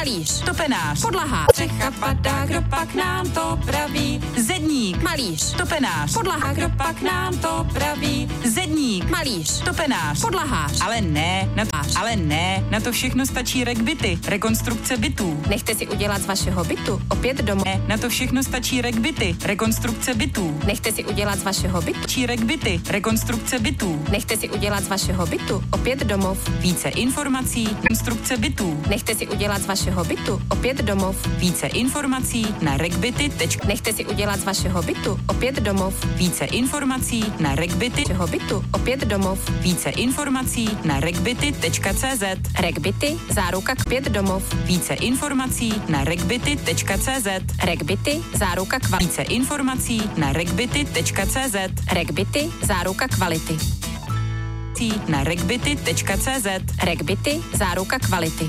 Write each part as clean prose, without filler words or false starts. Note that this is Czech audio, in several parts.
malíř, topenář, podlahář, střecha padá, kdo pak nám to praví, zedník, malíř, topenář, podlahář, kdo pak nám to praví, zedník, malíř, topenář, podlahář. ale ne, na to všechno stačí RegBity, rekonstrukce bytů. Nechte si udělat z vašeho bytu opět domov. Ne, na to všechno stačí RegBity, rekonstrukce bytů. Nechte si udělat z vašeho bytu. Stačí RegBity, rekonstrukce bytů. Nechte si udělat z vašeho bytu opět domov. Více informací, rekonstrukce bytů. Nechte si udělat z vašeho bytu opět domov. Více informací na regbity. Nechte si udělat z vašeho bytu opět domov. Více informací na regbity. Vašeho bytu opět domov. Více informací na regbity.cz. RegBity, záruka k 5 domov. Více informací na regbity.cz. RegBity, záruka kvality. Více informací na regbity.cz. RegBity, záruka kvality. Na regbity.cz. RegBity, záruka kvality.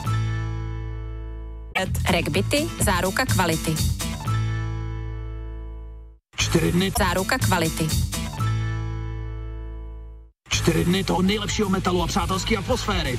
RegBity, záruka kvality. 4 dny. Záruka kvality. 4 dny toho nejlepšího metalu a přátelské atmosféry.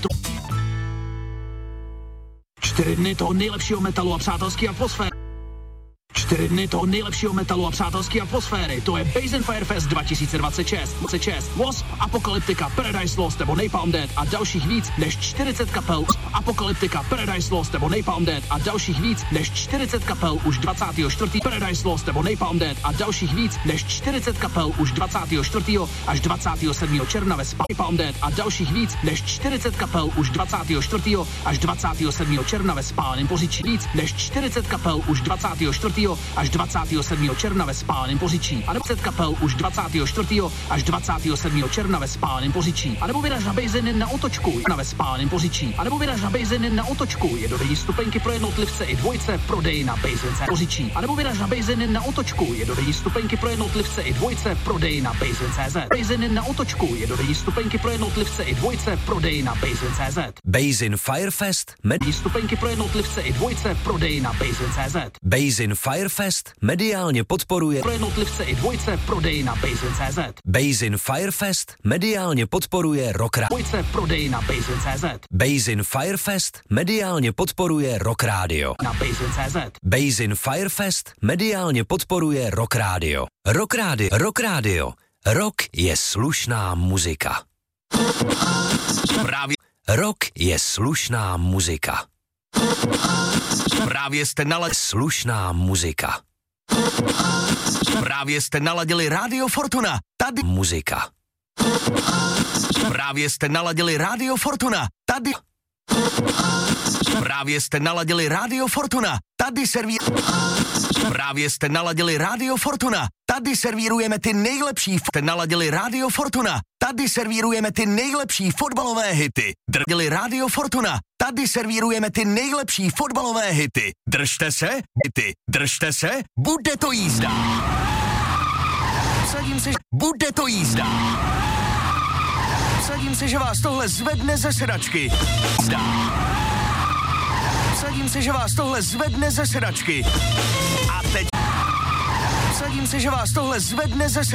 4 dny toho nejlepšího metalu a přátelské atmosféry. 4 dny toho nejlepšího metalu a přátelské atmosféry. To je Basin Firefest 2026. Wasp, Apocalyptica, Paradise Lost nebo Napalm Death a dalších víc než 40 kapel. Apocalyptica, Paradise Lost nebo Napalm Death a dalších víc než 40 kapel už 24. Paradise Lost nebo Napalm Death a dalších víc než 40 kapel už 24. až 27. června ve Spa. Napalm Death a dalších víc než 40 kapel už 24. až 27. června ve Spáleném Poříčí. Víc než 40 kapel už 24. až 27. června ve Spáleném Poříčí. A 20 kapel už 24. až 27. června ve Spáleném Poříčí. A nebo vyraž na Bejziny na otočku na ve Spáleném Poříčí. A nebo vyraž na Bejziny na otočku. Jednodenní stupenky pro jednotlivce i dvojce, prodej na Bejzince Poříčí. A nebo vyraž na Bejziny na otočku. Jednodenní stupenky pro jednotlivce i dvojce, prodej na Bejzin.cz. Bejziny na otočku. Jednodenní stupenky pro jednotlivce i dvojce, prodej na Bejzin.cz. Basin Firefest. Stupenky pro jednotlivce i dvojce, prodej na Bejzin.cz. Basin Firefest mediálně podporuje pro jednotlivce i dvojce, prodej na Bejzin.cz. Basin Firefest mediálně podporuje Rock Radio. Dvojce, prodej na Bejzin.cz. Basin Firefest mediálně podporuje Rock Radio. Na Bejzin.cz. Basin Firefest mediálně podporuje Rock Radio. Rock Radio. Rock Radio. Rock je slušná muzika. Právě Rock je slušná muzika. Právě jste naladili Slušná muzika. Právě jste naladili Radio Fortuna. Tady Muzika. Právě jste naladili Radio Fortuna. Tady Právě jste naladili Radio Fortuna. Tady Právě jste naladili Radio Fortuna. Tady servírujeme ty nejlepší Jste naladili Radio Fortuna. Tady servírujeme ty nejlepší fotbalové hity. Drželi Radio Fortuna. Tady servírujeme ty nejlepší fotbalové hity. Držte se, hity. Držte se, bude to jízda. Vsadím se, bude to jízda. Vsadím se, že vás tohle zvedne ze sedačky. Jízda. Vsadím se, že vás tohle zvedne ze sedačky. A teď vsadím se, že vás tohle zvedne ze sedačky.